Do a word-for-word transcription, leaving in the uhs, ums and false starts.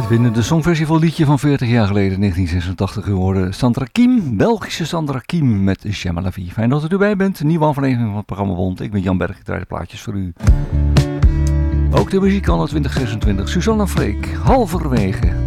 Binnen de Songfestival liedje van veertig jaar geleden, negentien zesentachtig, geworden. Sandra Kiem, Belgische Sandra Kiem met J'aime la vie. Fijn dat u erbij bent. Een nieuwe aflevering van het programma Bond. Ik ben Jan Berg, ik draai de plaatjes voor u. Ook de muziek al twintig zesentwintig. Suzanne Freek, halverwege.